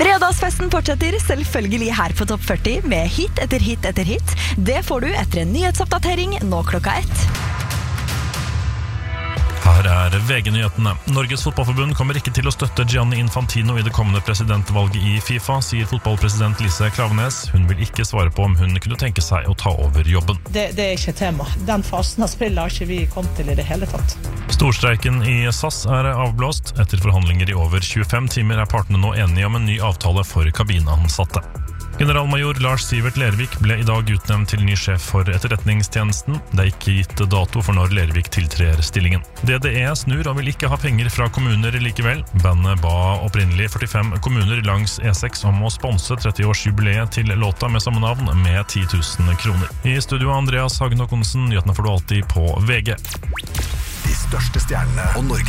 Fredagsfesten fortsetter selvfølgelig her på Topp 40 med hit etter hit etter hit. Det får du etter en nyhetsoppdatering nå 1:00. Her VG-nyhetene. Norges fotballforbund kommer ikke til å støtte Gianni Infantino i det kommende presidentvalget i FIFA, sier fotballpresident Lise Klaveness. Hun vil ikke svare på om hun kunne tenke seg å ta over jobben. Det er ikke tema. Den fasen av spillet har ikke vi kommet til i det hele tatt. Storstreiken i SAS avblåst. Etter forhandlinger i over 25 timer partene nå enige om en ny avtale for kabinansatte. Generalmajor Lars Sivert Lervik ble i dag utnevnt til ny sjef for etterretningstjenesten. Det ikke gitt dato for når Lervik tiltrer stillingen. DDE snur og vil ikke ha penger fra kommuner likevel. Bandet ba opprinnelig 45 kommuner langs E6 om å sponse 30-årsjubileet til låta med samme navn med 10 000 kroner. I studio Andreas Hagen Håkonsen, nyhetene får du alltid på VG. De største stjernene og Norges